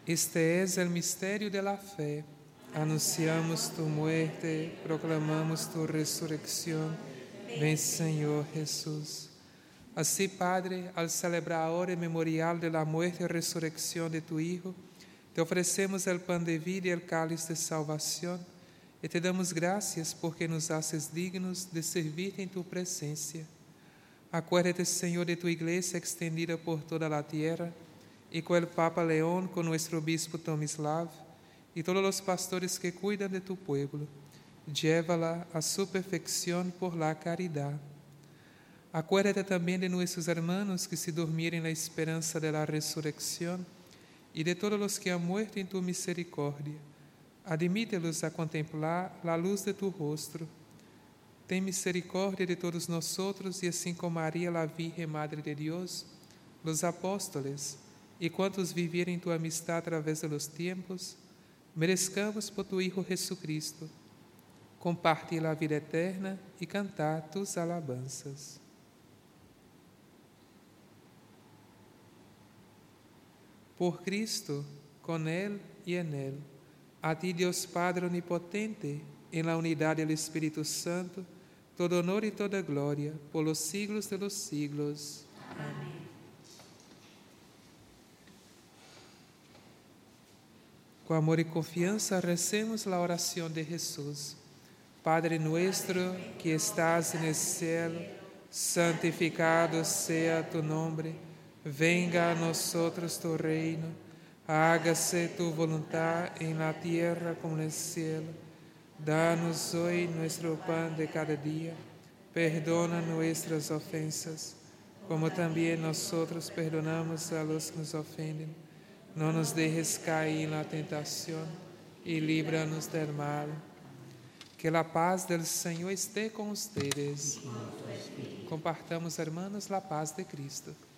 Este es el misterio de la fe. Anunciamos tu muerte, proclamamos tu resurrección. Ven, Señor Jesús. Así, Padre, al celebrar ahora el memorial de la muerte y resurrección de tu Hijo, te ofrecemos el pan de vida y el cáliz de salvación, y te damos gracias porque nos haces dignos de servirte en tu presencia. Acuérdate, Señor, de tu iglesia extendida por toda la tierra, y con el Papa León, con nuestro obispo Tomislav, y todos los pastores que cuidan de tu pueblo. Llévala a su perfección por la caridad. Acuérdate también de nuestros hermanos que se durmieron en la esperanza de la resurrección, y de todos los que han muerto en tu misericordia. Admítelos a contemplar la luz de tu rostro. Ten misericordia de todos nosotros, y así como María, la Virgen Madre de Dios, los apóstoles y cuantos vivieron en tu amistad a través de los tiempos, merezcamos por tu Hijo Jesucristo compartir la vida eterna y cantar tus alabanzas. Por Cristo, con Él y en Él, a ti, Dios Padre Onipotente, en la unidad del Espíritu Santo, todo honor y toda gloria, por los siglos de los siglos. Amén. Con amor y confianza recemos la oración de Jesús. Padre nuestro que estás en el cielo, santificado sea tu nombre. Venga a nosotros tu reino. Hágase tu voluntad en la tierra como en el cielo. Danos hoy nuestro pan de cada día. Perdona nuestras ofensas, como también nosotros perdonamos a los que nos ofenden. No nos dejes caer en la tentación y líbranos del mal. Que la paz del Señor esté con ustedes. Compartamos, hermanos, la paz de Cristo.